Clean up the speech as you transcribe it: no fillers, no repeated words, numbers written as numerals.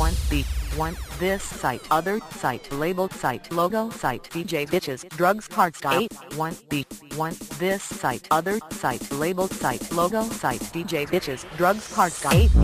1B, 1, this site, other site, labeled site, logo site, DJ Bitches, Drugs, Hardstyle, 8, 1B, 1, this site, other site, labeled site, logo site, DJ Bitches, Drugs, Hardstyle, 8.